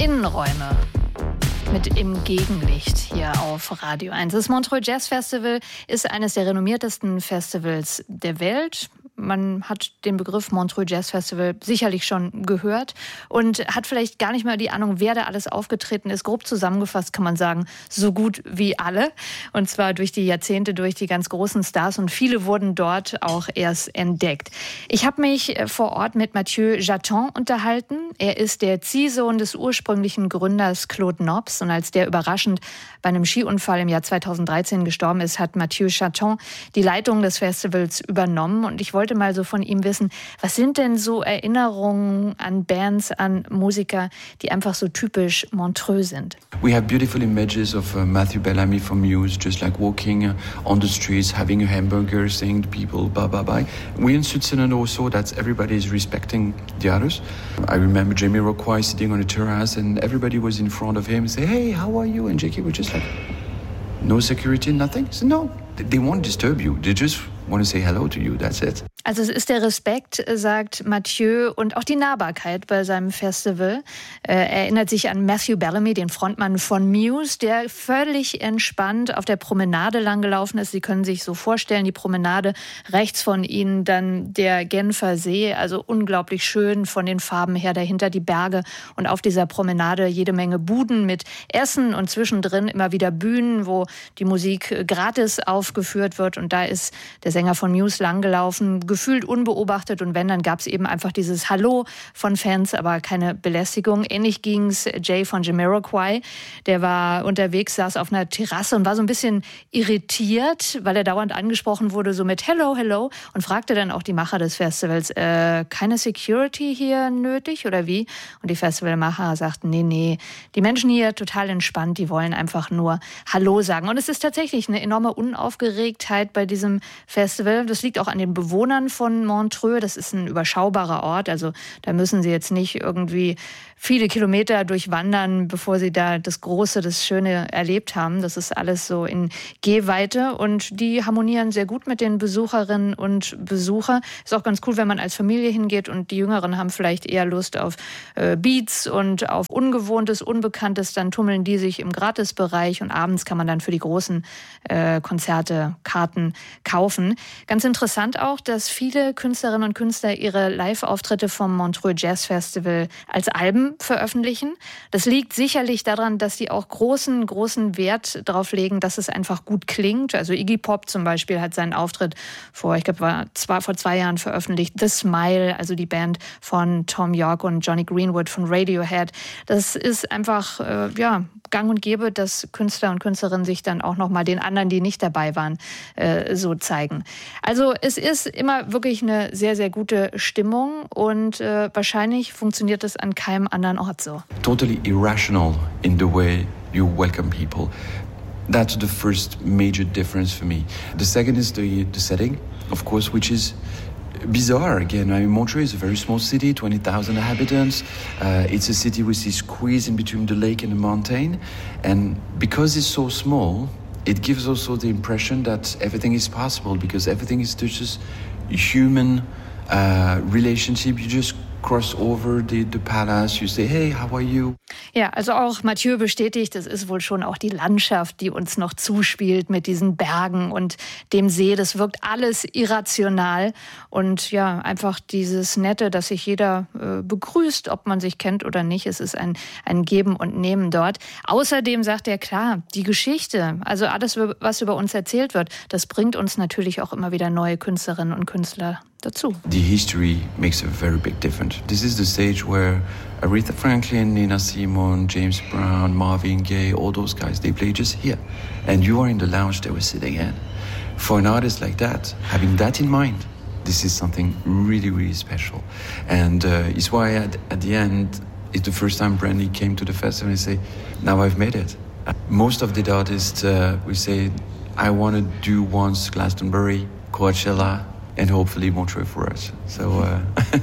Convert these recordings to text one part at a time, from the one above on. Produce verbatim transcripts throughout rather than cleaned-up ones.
Innenräume mit im Gegenlicht hier auf Radio eins. Das Montreux Jazz Festival ist eines der renommiertesten Festivals der Welt. Man hat den Begriff Montreux Jazz Festival sicherlich schon gehört und hat vielleicht gar nicht mehr die Ahnung, wer da alles aufgetreten ist. Grob zusammengefasst kann man sagen, so gut wie alle. Und zwar durch die Jahrzehnte, durch die ganz großen Stars. Und viele wurden dort auch erst entdeckt. Ich habe mich vor Ort mit Mathieu Jaton unterhalten. Er ist der Ziehsohn des ursprünglichen Gründers Claude Nobs. Und als der überraschend bei einem Skiunfall im Jahr zweitausenddreizehn gestorben ist, hat Mathieu Jaton die Leitung des Festivals übernommen. Und ich wollte wollte mal so von ihm wissen, was sind denn so Erinnerungen an Bands, an Musiker, die einfach so typisch Montreux sind? We have beautiful images of uh, Matthew Bellamy from Muse, just like walking uh, on the streets, having a hamburger, saying to people, bye, bye, bye. We in Switzerland also, that everybody is respecting the others. I remember Jamiroquai sitting on a terrace and everybody was in front of him and say, hey, how are you? And J K was just like, no security, nothing? So no, they won't disturb you. They just want to say hello to you, that's it. Also es ist der Respekt, sagt Mathieu, und auch die Nahbarkeit bei seinem Festival. Er erinnert sich an Matthew Bellamy, den Frontmann von Muse, der völlig entspannt auf der Promenade langgelaufen ist. Sie können sich so vorstellen, die Promenade, rechts von ihnen dann der Genfer See, also unglaublich schön von den Farben her, dahinter die Berge und auf dieser Promenade jede Menge Buden mit Essen und zwischendrin immer wieder Bühnen, wo die Musik gratis aufgeführt wird, und da ist der Sänger von Muse langgelaufen, gefühlt unbeobachtet, und wenn, dann gab es eben einfach dieses Hallo von Fans, aber keine Belästigung. Ähnlich ging es Jay von Jamiroquai, der war unterwegs, saß auf einer Terrasse und war so ein bisschen irritiert, weil er dauernd angesprochen wurde, so mit Hello, Hello, und fragte dann auch die Macher des Festivals, äh, keine Security hier nötig oder wie? Und die Festivalmacher sagten, nee, nee, die Menschen hier total entspannt, die wollen einfach nur Hallo sagen. Und es ist tatsächlich eine enorme Unaufgeregtheit bei diesem Festival. Das liegt auch an den Bewohnern von Montreux. Das ist ein überschaubarer Ort. Also da müssen Sie jetzt nicht irgendwie viele Kilometer durchwandern, bevor Sie da das Große, das Schöne erlebt haben. Das ist alles so in Gehweite, und die harmonieren sehr gut mit den Besucherinnen und Besuchern. Ist auch ganz cool, wenn man als Familie hingeht und die Jüngeren haben vielleicht eher Lust auf äh, Beats und auf Ungewohntes, Unbekanntes. Dann tummeln die sich im Gratisbereich, und abends kann man dann für die großen äh, Konzerte Karten kaufen. Ganz interessant auch, dass viele Künstlerinnen und Künstler ihre Live-Auftritte vom Montreux Jazz Festival als Alben veröffentlichen. Das liegt sicherlich daran, dass die auch großen, großen Wert darauf legen, dass es einfach gut klingt. Also Iggy Pop zum Beispiel hat seinen Auftritt vor, ich glaube, war zwei, vor zwei Jahren veröffentlicht. The Smile, also die Band von Tom York und Johnny Greenwood von Radiohead. Das ist einfach, äh, ja, gang und gäbe, dass Künstler und Künstlerinnen sich dann auch nochmal den anderen, die nicht dabei waren, äh, so zeigen. Also es ist immer wirklich eine sehr, sehr gute Stimmung, und äh, wahrscheinlich funktioniert es an keinem anderen Ort so. Totally irrational in the way you welcome people. That's the first major difference for me. The second is the, the setting, of course, which is bizarre again. I mean, Montreux is a very small city, twenty thousand inhabitants. Uh, it's a city which is squeezed in between the lake and the mountain. And because it's so small, it gives also the impression that everything is possible, because everything is just human uh, relationship. You just cross over the, the palace, you say, hey, how are you? Ja, also auch Mathieu bestätigt, es ist wohl schon auch die Landschaft, die uns noch zuspielt mit diesen Bergen und dem See. Das wirkt alles irrational, und ja, einfach dieses Nette, dass sich jeder äh, begrüßt, ob man sich kennt oder nicht. Es ist ein, ein Geben und Nehmen dort. Außerdem sagt er, klar, die Geschichte, also alles, was über uns erzählt wird, das bringt uns natürlich auch immer wieder neue Künstlerinnen und Künstler dazu. The history makes a very big difference. This is the stage where Aretha Franklin, Nina Simone, James Brown, Marvin Gaye, all those guys, they play just here. And you are in the lounge they were sitting in. For an artist like that, having that in mind, this is something really, really special. And uh, it's why at, at the end, it's the first time Brandy came to the festival and say, now I've made it. Uh, most of the artists, uh, we say, I want to do once Glastonbury, Coachella, and hopefully Montreux for us. So, uh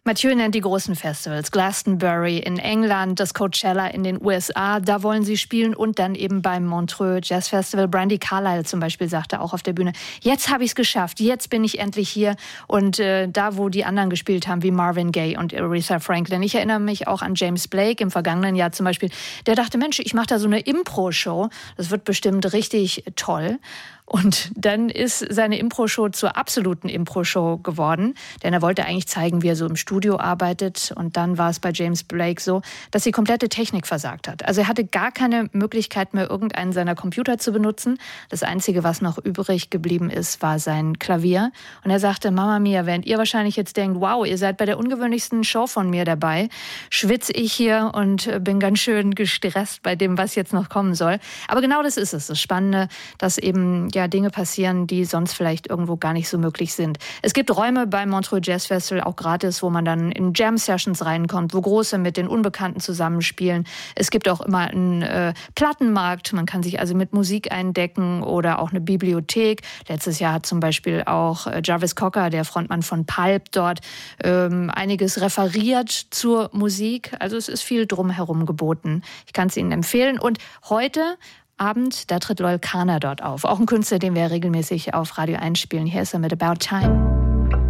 Mathieu nennt die großen Festivals, Glastonbury in England, das Coachella in den U S A, da wollen sie spielen und dann eben beim Montreux Jazz Festival. Brandi Carlile zum Beispiel sagte auch auf der Bühne, jetzt habe ich es geschafft, jetzt bin ich endlich hier und äh, da, wo die anderen gespielt haben, wie Marvin Gaye und Aretha Franklin. Ich erinnere mich auch an James Blake im vergangenen Jahr zum Beispiel, der dachte, Mensch, ich mache da so eine Impro-Show, das wird bestimmt richtig toll. Und dann ist seine Impro-Show zur absoluten Impro-Show geworden, denn er wollte eigentlich zeigen, wie er so im Studio arbeitet. Und dann war es bei James Blake so, dass die komplette Technik versagt hat. Also er hatte gar keine Möglichkeit mehr, irgendeinen seiner Computer zu benutzen. Das Einzige, was noch übrig geblieben ist, war sein Klavier. Und er sagte, Mama Mia, während ihr wahrscheinlich jetzt denkt, wow, ihr seid bei der ungewöhnlichsten Show von mir dabei, schwitze ich hier und bin ganz schön gestresst bei dem, was jetzt noch kommen soll. Aber genau das ist es, das Spannende, dass eben ja Dinge passieren, die sonst vielleicht irgendwo gar nicht so möglich sind. Es gibt Räume beim Montreux Jazz Festival, auch gratis, wo man dann in Jam-Sessions reinkommt, wo Große mit den Unbekannten zusammenspielen. Es gibt auch immer einen äh, Plattenmarkt, man kann sich also mit Musik eindecken oder auch eine Bibliothek. Letztes Jahr hat zum Beispiel auch äh, Jarvis Cocker, der Frontmann von Pulp, dort ähm, einiges referiert zur Musik. Also es ist viel drumherum geboten. Ich kann es Ihnen empfehlen. Und heute Abend, da tritt Loyle Carner dort auf. Auch ein Künstler, den wir regelmäßig auf Radio eins spielen. Hier ist er mit About Time.